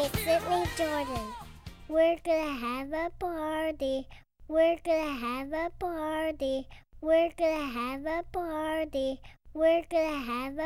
it's Sydney Jordan. We're gonna have a party. We're gonna have a party. We're gonna have a party. We're gonna have a